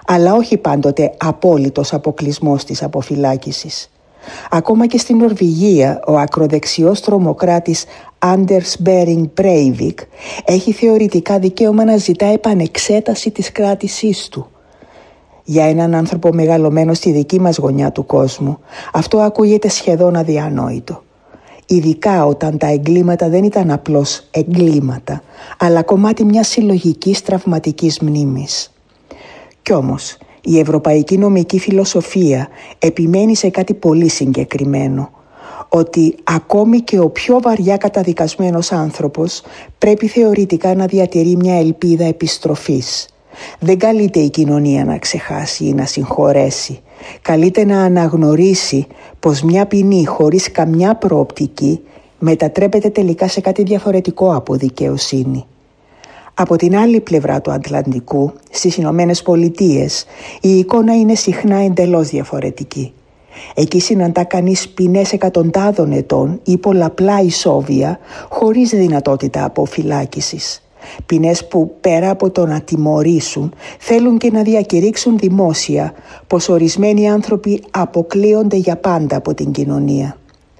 αλλά όχι πάντοτε απόλυτος αποκλεισμός της αποφυλάκησης. Ακόμα και στην Νορβηγία, ο ακροδεξιός τρομοκράτης Anders Behring Breivik έχει θεωρητικά δικαίωμα να ζητά επανεξέταση της κράτησής του. Για έναν άνθρωπο μεγαλωμένο στη δική μας γωνιά του κόσμου, αυτό ακούγεται σχεδόν αδιανόητο. Ειδικά όταν τα εγκλήματα δεν ήταν απλώς εγκλήματα, αλλά κομμάτι μιας συλλογικής τραυματικής μνήμης. Κι όμως, η ευρωπαϊκή νομική φιλοσοφία επιμένει σε κάτι πολύ συγκεκριμένο, ότι ακόμη και ο πιο βαριά καταδικασμένος άνθρωπος πρέπει θεωρητικά να διατηρεί μια ελπίδα επιστροφής. Δεν καλείται η κοινωνία να ξεχάσει ή να συγχωρέσει. Καλείται να αναγνωρίσει πως μια ποινή χωρίς καμιά προοπτική μετατρέπεται τελικά σε κάτι διαφορετικό από δικαιοσύνη. Από την άλλη πλευρά του Ατλαντικού, στις Ηνωμένες Πολιτείες, η εικόνα είναι συχνά εντελώς διαφορετική. Εκεί συναντά κανείς ποινές εκατοντάδων ετών ή πολλαπλά ισόβια χωρίς δυνατότητα αποφυλάκησης. Ποινές που πέρα από το να τιμωρήσουν θέλουν και να διακηρύξουν δημόσια πως ορισμένοι άνθρωποι αποκλείονται για πάντα από την κοινωνία.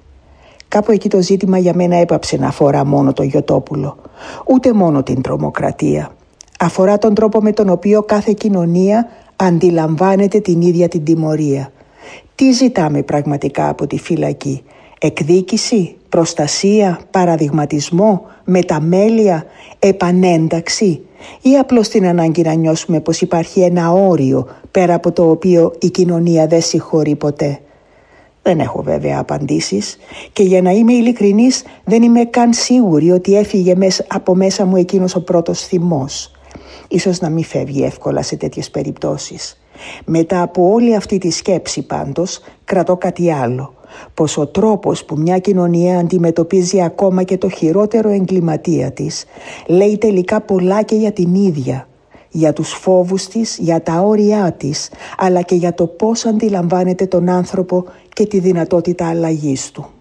Κάπου εκεί το ζήτημα για μένα έπαψε να αφορά μόνο το Γιωτόπουλο, ούτε μόνο την τρομοκρατία. Αφορά τον τρόπο με τον οποίο κάθε κοινωνία αντιλαμβάνεται την ίδια την τιμωρία. Τι ζητάμε πραγματικά από τη φυλακή? Εκδίκηση, προστασία, παραδειγματισμό, μεταμέλεια, επανένταξη, ή απλώς την ανάγκη να νιώσουμε πως υπάρχει ένα όριο πέρα από το οποίο η κοινωνία δεν συγχωρεί ποτέ? Δεν έχω βέβαια απαντήσεις και για να είμαι ειλικρινής δεν είμαι καν σίγουρη ότι έφυγε από μέσα μου εκείνος ο πρώτος θυμός. Ίσως να μην φεύγει εύκολα σε τέτοιες περιπτώσεις. Μετά από όλη αυτή τη σκέψη πάντως κρατώ κάτι άλλο, πως ο τρόπος που μια κοινωνία αντιμετωπίζει ακόμα και το χειρότερο εγκληματία της λέει τελικά πολλά και για την ίδια, για τους φόβους της, για τα όρια της, αλλά και για το πώς αντιλαμβάνεται τον άνθρωπο και τη δυνατότητα αλλαγής του.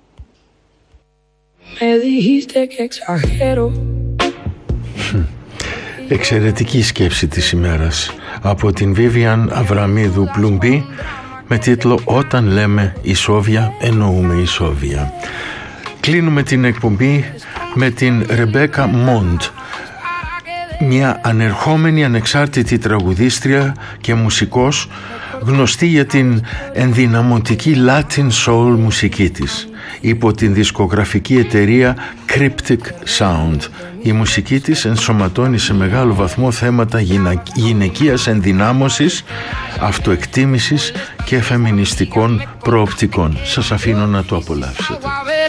Εξαιρετική σκέψη της ημέρας από την Βίβιαν Αβραμίδου Πλουμπή με τίτλο «Όταν λέμε ισόβια, εννοούμε ισόβια». Κλείνουμε την εκπομπή με την Ρεμπέκα Μόντ, μια ανερχόμενη ανεξάρτητη τραγουδίστρια και μουσικός, γνωστή για την ενδυναμωτική Latin Soul μουσική της υπό την δισκογραφική εταιρεία Cryptic Sound. Η μουσική της ενσωματώνει σε μεγάλο βαθμό θέματα γυναικείας ενδυνάμωσης, αυτοεκτίμησης και φεμινιστικών προοπτικών. Σας αφήνω να το απολαύσετε.